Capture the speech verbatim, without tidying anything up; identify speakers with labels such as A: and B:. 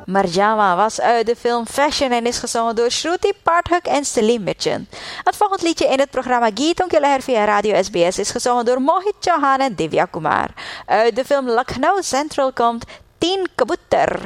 A: Marjama was uit de film Fashion en is gezongen door Shruti Pathak en Salim Merchant. Het volgende liedje in het programma Geeton Kilher via Radio S B S is gezongen door Mohit Chauhan en Divya Kumar. Uit de film Lucknow Central komt Teen Kabutar.